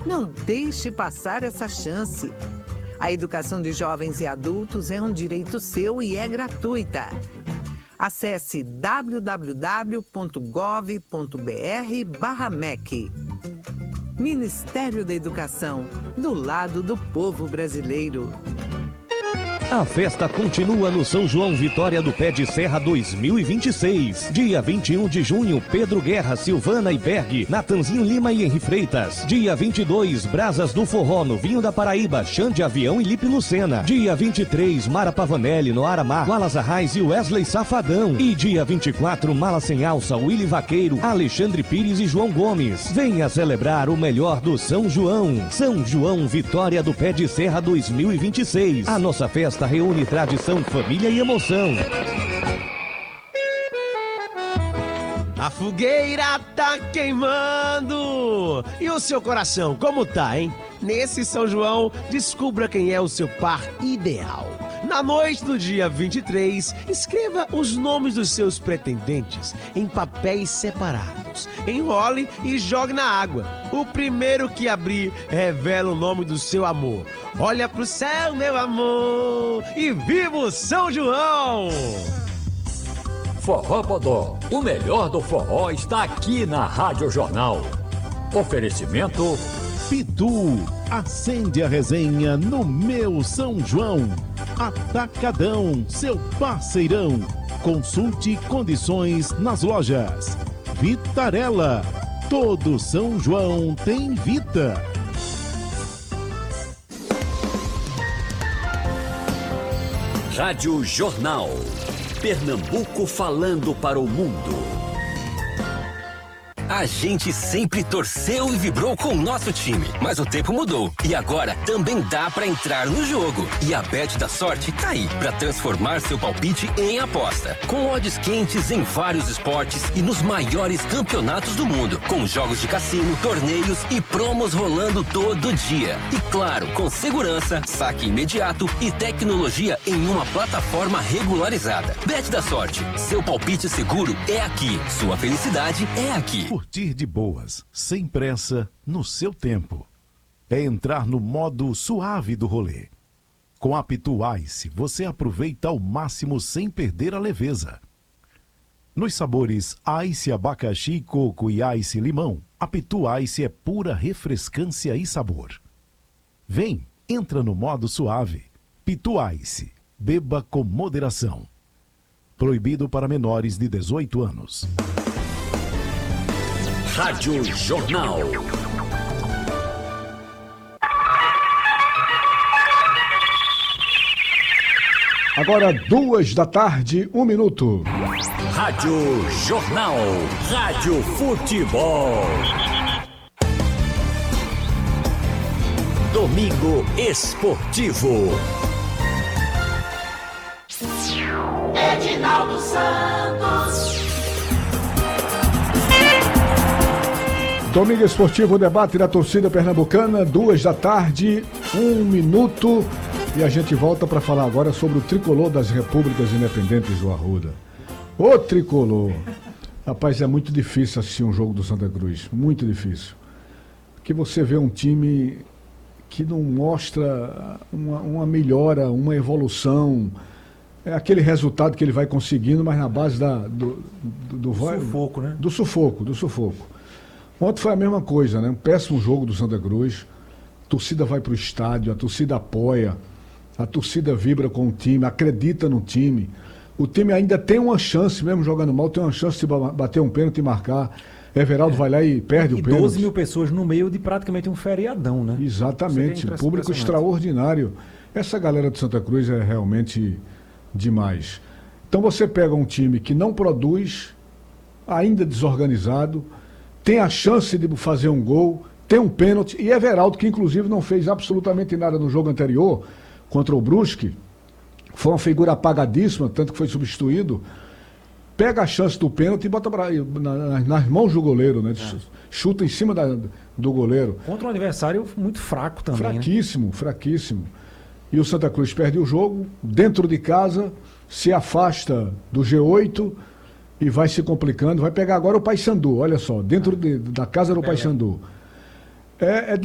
Não deixe passar essa chance. A educação de jovens e adultos é um direito seu e é gratuita. Acesse www.gov.br/MEC. Ministério da Educação, do lado do povo brasileiro. A festa continua no São João Vitória do Pé de Serra 2026. Dia 21 de junho, Pedro Guerra, Silvana e Berg, Natanzinho Lima e Henri Freitas. Dia 22, Brasas do Forró, no Vinho da Paraíba, Xande Avião e Lipe Lucena. Dia 23, Mara Pavanelli, Noara Mar, Wallace Arraes e Wesley Safadão. E dia 24, Mala Sem Alça, Willy Vaqueiro, Alexandre Pires e João Gomes. Venha celebrar o melhor do São João. São João Vitória do Pé de Serra 2026. A nossa festa reúne tradição, família e emoção. A fogueira tá queimando! E o seu coração, como tá, hein? Nesse São João, descubra quem é o seu par ideal. Na noite do dia 23, escreva os nomes dos seus pretendentes em papéis separados. Enrole e jogue na água. O primeiro que abrir revela o nome do seu amor. Olha pro céu, meu amor, e viva o São João! Forró Bodó, o melhor do forró está aqui na Rádio Jornal. Oferecimento Pitu, acende a resenha no meu São João. Atacadão, seu parceirão. Consulte condições nas lojas. Vitarella, todo São João tem Vita. Rádio Jornal. Pernambuco falando para o mundo. A gente sempre torceu e vibrou com o nosso time, mas o tempo mudou e agora também dá pra entrar no jogo. E a Bet da Sorte tá aí pra transformar seu palpite em aposta. Com odds quentes em vários esportes e nos maiores campeonatos do mundo, com jogos de cassino, torneios e promos rolando todo dia. E claro, com segurança, saque imediato e tecnologia em uma plataforma regularizada. Bet da Sorte, seu palpite seguro é aqui, sua felicidade é aqui. Curtir de boas, sem pressa, no seu tempo. É entrar no modo suave do rolê. Com a Pitu Ice, você aproveita ao máximo sem perder a leveza. Nos sabores Ice, abacaxi, coco e Ice limão, a Pitu Ice é pura refrescância e sabor. Vem, entra no modo suave. Pitu Ice, beba com moderação. Proibido para menores de 18 anos. Rádio Jornal. Agora 2h, 1 minuto. Rádio Jornal. Rádio Futebol. Domingo Esportivo. Edinaldo Santos. Domingo Esportivo, o debate da torcida pernambucana, 2h, 1 minuto. E a gente volta para falar agora sobre o tricolor das Repúblicas Independentes do Arruda. Ô tricolor! Rapaz, é muito difícil assistir um jogo do Santa Cruz, muito difícil. Porque você vê um time que não mostra uma melhora, uma evolução. É aquele resultado que ele vai conseguindo, mas na base do sufoco, né? Do sufoco. Ontem foi a mesma coisa, né? Um péssimo jogo do Santa Cruz. A torcida vai para o estádio, a torcida apoia, a torcida vibra com o time, acredita no time. O time ainda tem uma chance, mesmo jogando mal, tem uma chance de bater um pênalti e marcar. Everaldo vai lá e perde o pênalti. 12 mil pessoas no meio de praticamente um feriadão, né? Exatamente, público extraordinário. Essa galera de Santa Cruz é realmente demais. Então você pega um time que não produz, ainda desorganizado, tem a chance de fazer um gol, tem um pênalti, e Everaldo, que inclusive não fez absolutamente nada no jogo anterior, contra o Brusque, foi uma figura apagadíssima, tanto que foi substituído, pega a chance do pênalti e bota nas mãos do goleiro, né? Chuta em cima do goleiro. Contra um adversário muito fraco também. Fraquíssimo. E o Santa Cruz perde o jogo, dentro de casa, se afasta do G8 e vai se complicando. Vai pegar agora o Paysandu, olha só, dentro da casa do Paysandu. É